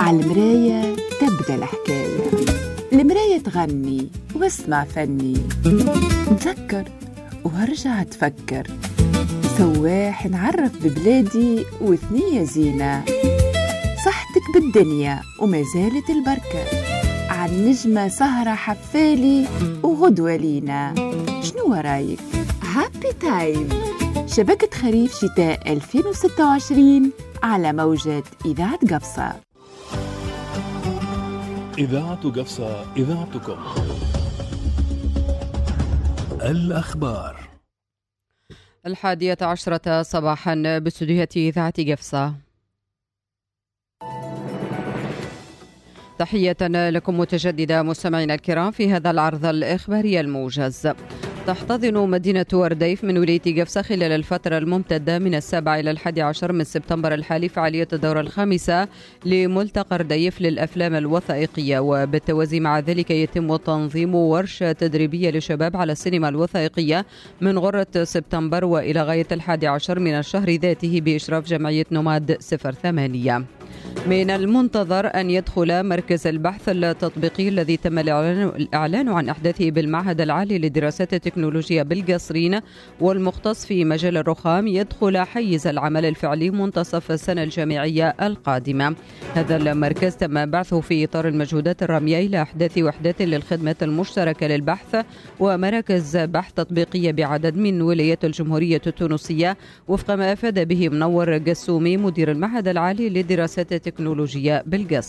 عالمراية تبدأ الحكاية، المراية تغني واسمع فني، نفكر وهرجع تفكر، سواح نعرف ببلادي وثنية زينة، صحتك بالدنيا وما زالت البركة، عن نجمة سهرة حفالي وغدوة لينا. شنو رايك؟ هابي تايم، شبكة خريف شتاء 2026 على موجة إذاعة قفصة. إذاعة قفصة، إذاعتكم. الأخبار 11:00 صباحا باستديوهات إذاعة قفصة. تحية لكم متجددة مستمعينا الكرام في هذا العرض الإخباري الموجز. تحتضن مدينة ورديف من ولاية قفصة خلال الفترة الممتدة من 7 إلى 11 من سبتمبر الحالي فعالية الدورة الخامسة لملتقى رديف للأفلام الوثائقية، وبالتوازي مع ذلك يتم تنظيم ورشة تدريبية للشباب على السينما الوثائقية من غرة سبتمبر وإلى غاية 11 من الشهر ذاته بإشراف جمعية نوماد 08. من المنتظر أن يدخل مركز البحث التطبيقي الذي تم الإعلان عن أحداثه بالمعهد العالي لدراسات التكنولوجيا بالقصرين والمختص في مجال الرخام يدخل حيز العمل الفعلي منتصف السنة الجامعية القادمة. هذا المركز تم بعثه في إطار المجهودات الرامية إلى أحداث وحدات للخدمات المشتركة للبحث ومراكز بحث تطبيقية بعدد من ولايات الجمهورية التونسية، وفق ما أفاد به منور قسومي مدير المعهد العالي لدراسات التكنولوجيا بالقصر.